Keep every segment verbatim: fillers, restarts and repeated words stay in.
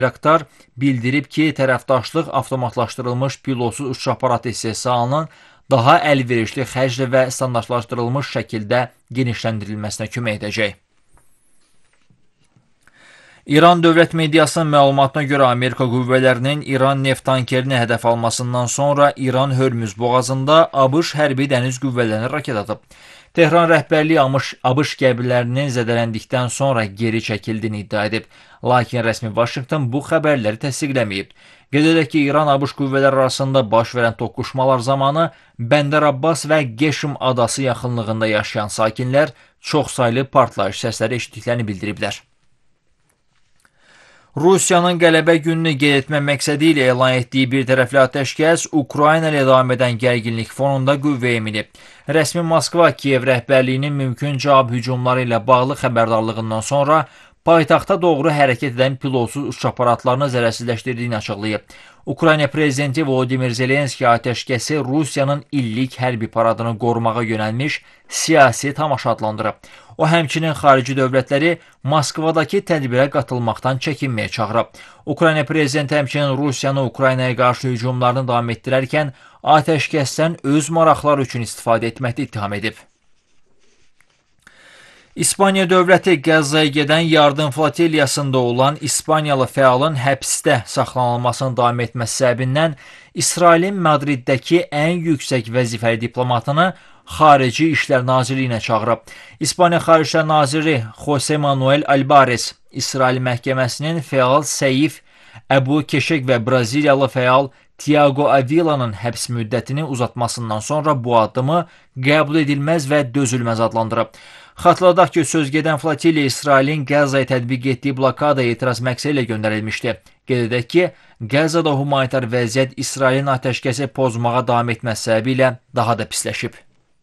Bayraktar bildirib ki, tərəfdaşlıq avtomatlaşdırılmış pilotsuz uçuş aparatı istehsalının daha əlverişli xərcli və standartlaşdırılmış şəkildə genişləndirilməsinə kömək edəcək. İran dövlət mediasının məlumatına görə Amerika qüvvələrinin İran neft tankerini hədəf almasından sonra İran Hörmüz boğazında ABŞ hərbi dəniz qüvvələrini raket atıb. Tehran rəhbərliyi ABŞ gəmilərinin zədələndikdən sonra geri çəkildiyini iddia edib. Lakin rəsmi Vaşinqton bu xəbərləri təsdiqləməyib. Qeyd edək ki, İran-ABŞ qüvvələr arasında baş verən toqquşmalar zamanı Bəndər Abbas və Geşim adası yaxınlığında yaşayan sakinlər çoxsaylı partlayış səsləri eşitdiklərini bildiriblər. Rusiyanın qələbə gününü qeyd etmə məqsədi ilə elan etdiyi bir tərəfli atəşkəs Ukrayna ilə davam edən gərginlik fonunda qüvvəyə minib. Rəsmi Moskva Kiyev rəhbərliyinin mümkün cavab hücumları ilə bağlı xəbərdarlığından sonra paytaxta doğru hərəkət edən pilotsuz uçuş aparatlarını zərərsizləşdirdiyini açıqlayıb. Ukrayna prezidenti Volodimir Zelenski atəşkəsi Rusiyanın illik hərbi paradını qorumağa yönəlmiş siyasi tamaşa adlandırıb. O, həmçinin xarici dövlətləri Moskvadakı tədbirə qatılmaqdan çəkinməyə çağırıb. Ukrayna prezidenti həmçinin Rusiyanı Ukraynaya qarşı hücumlarını davam etdirərkən atəşkəsdən öz maraqları üçün istifadə etməkdə ittiham edib. İspaniya dövləti Qəzzaya gedən yardım flotiliyasında olan İspaniyalı fəalın həbsdə saxlanılmasının davam etməsi səbəbindən İsrailin Madriddəki ən yüksək vəzifəli diplomatını Xarici İşlər Nazirliyinə çağırıb. İspaniya Xarici İşlər Naziri José Manuel Alvarez, İsrail məhkəməsinin fəal Səif Əbu Keşek və Braziliyalı fəal Tiago Avila'nın həbs müddətini uzatmasından sonra bu addımı qəbul edilməz və dözülməz adlandırıb. Xatırladaq ki, sözgedən flotiliya İsrailin Qəzzaya tətbiq etdiyi blokada etiraz məqsədi ilə göndərilmişdi. Qeyd edək ki, Qəzzada humanitar vəziyyət İsrailin atəşkəsi pozmağa davam etməsi səbəbilə daha da pisləşib.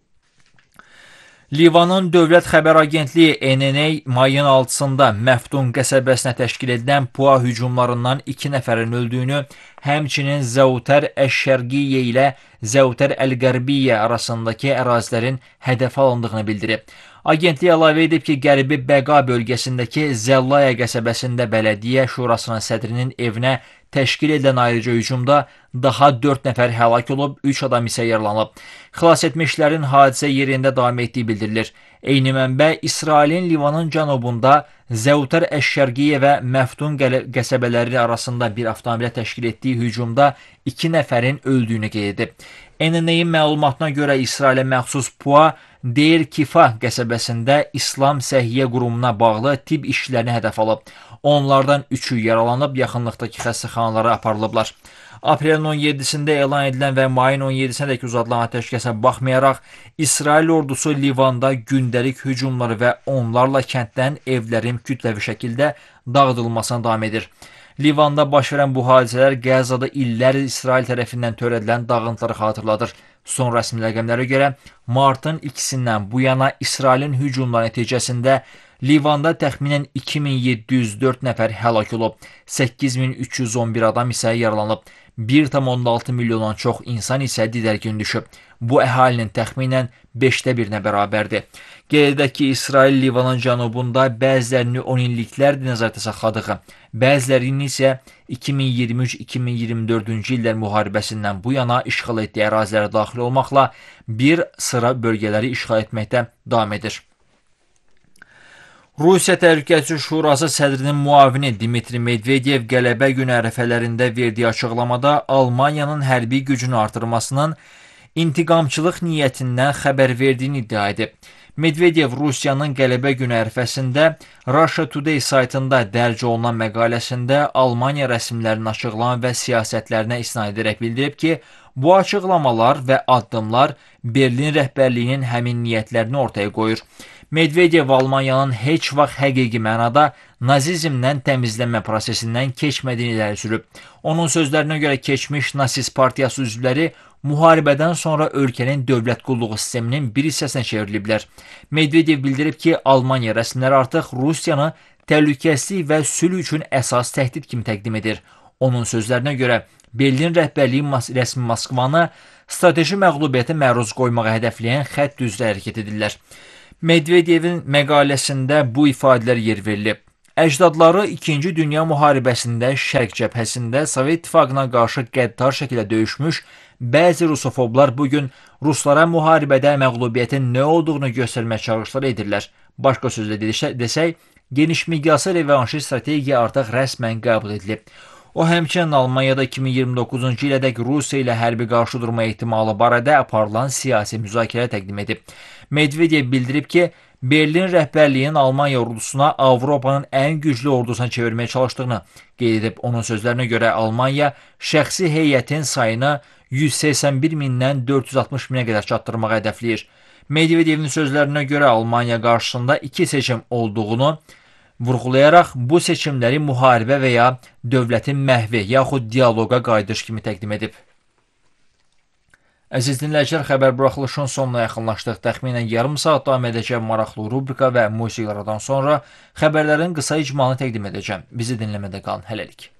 Livanın dövlət xəbər agentliyi N N A mayın altısında Məftun qəsəbəsinə təşkil edilən P U A hücumlarından iki nəfərin öldüyünü, həmçinin Zəvtər Əş-Şərqiyyə ilə Zəvtər Əl-Qərbiyyə arasındakı ərazilərin hədəf alındığını bildirib. Agentlik əlavə edib ki, Qərbi Bəqa bölgəsindəki Zəllaya qəsəbəsində bələdiyyə şurasının sədrinin evinə təşkil edilən ayrıca hücumda daha dörd nəfər həlak olub, üç adam isə yaralanıb. Xilas etmişlərin hadisə yerində davam etdiyi bildirilir. Eyni mənbə İsrailin Livanın cənubunda Zəvtər Əş-Şərqiyyə və Məftun qəsəbələri arasında bir avtomobilə təşkil etdiyi hücumda iki nəfərin öldüyünü qeyd edib. N N A-ın məlumatına görə İsrailə məxsus P U A Deyr Kifa qəsəbəsində İslam Səhiyyə Qurumuna bağlı tibb işçilərini hədəf alıb. Onlardan üçü yaralanıb, yaxınlıqdakı xəstəxanalara aparılıblar. Aprelin on yeddisində elan edilən və mayın on yeddisinədək uzadılan atəşkəsə baxmayaraq, İsrail ordusu Livanda gündəlik hücumları və onlarla kənddən evlərin kütləvi şəkildə dağıdılmasına davam edir. Livanda baş verən bu hadisələr Qəzzada illər İsrail tərəfindən törədilən dağıntıları xatırladır. Son rəsmi rəqəmlərə görə martın ikisindən bu yana İsrailin hücumları nəticəsində Livanda təxminən iki min yeddi yüz dörd nəfər həlak olub, səkkiz min üç yüz on bir adam isə yaralanıb, bir tam on altı milyondan çox insan isə didərgin düşüb. Bu əhalinin təxminən beşdə birinə bərabərdir. Qeyd edək ki, İsrail Livanın cənubunda bəzilərini on illiklərdir nəzərdə saxladığı, bəzilərini isə iki min iyirmi üç iki min iyirmi dördüncü illər müharibəsindən bu yana işğal etdiyi ərazilərə daxil olmaqla bir sıra bölgələri işğal etməkdə davam edir. Rusiya Təhlükəsizlik Şurası sədrinin müavini Dmitri Medvedev qələbə günü ərəfələrində verdiyi açıqlamada Almaniyanın hərbi gücünü artırmasının intiqamçılıq niyyətindən xəbər verdiyini iddia edib. Medvedev Rusiyanın qələbə günü ərəfəsində Russia Today saytında dərc olunan məqaləsində Almaniya rəsmilərinin açıqlama və siyasətlərinə istinad edərək bildirib ki, bu açıqlamalar və addımlar Berlin rəhbərliyinin həmin niyyətlərini ortaya qoyur. Medvedev Almaniyanın heç vaxt həqiqi mənada nazizmdən təmizlənmə prosesindən keçmədiyini iləri sürüb. Onun sözlərinə görə keçmiş nasist partiyası üzvləri müharibədən sonra ölkənin dövlət qulluğu sisteminin bir hissəsinə çevriliblər. Medvedev bildirib ki, Almaniya rəsmiləri artıq Rusiyanı təhlükəsizlik və sülh üçün əsas təhdid kimi təqdim edir. Onun sözlərinə görə Berlin rəhbərliyi rəsmi Moskvanı strateji məğlubiyyətə məruz qoymağa hədəfləyən xətt üzrə hərəkət edirlər. Medvedevin məqaləsində bu ifadələr yer verilib. Əcdadları İkinci Dünya müharibəsində Şərq cəbhəsində Sovet İttifaqına qarşı qəddar şəkildə döyüşmüş bəzi rusofoblar bugün ruslara müharibədə məğlubiyyətin nə olduğunu göstərmək çalışları edirlər. Başqa sözlə desək, geniş miqyaslı revanşist strategiya artıq rəsmən qəbul edilib. O həmçinin Almaniyada iki min iyirmi doqquzuncu ilədək Rusiya ilə hərbi qarşı durma ehtimalı barədə aparılan siyasi müzakirə təqdim edib. Medvedev bildirib ki, Berlin rəhbərliyinin Almaniya ordusuna Avropanın ən güclü ordusuna çevirməyə çalışdığını qeyd edib. Onun sözlərinə görə Almaniya şəxsi heyətin sayını yüz səksən bir mindən dörd yüz altmış minə qədər çatdırmağı hədəfləyir. Medvedevin sözlərinə görə Almaniya qarşısında iki seçim olduğunu vurğulayaraq bu seçimləri müharibə və ya dövlətin məhvi yaxud dialoqa qayıdış kimi təqdim edib. Əziz dinləyicilər, xəbər buraxılışın sonuna yaxınlaşdıq. Təxminən yarım saat davam edəcək maraqlı rubrika və musiqilərdən sonra xəbərlərin qısa icmalını təqdim edəcəm. Bizi dinləmədə qalın. Hələlik.